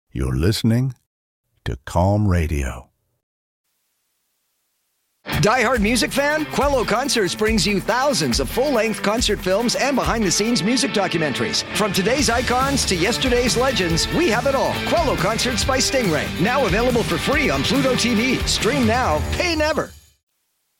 You're listening to Calm Radio. Die-hard music fan? Quello Concerts brings you thousands of full-length concert films and behind-the-scenes music documentaries. From today's icons to yesterday's legends, we have it all. Quello Concerts by Stingray. Now available for free on Pluto TV. Stream now, pay never.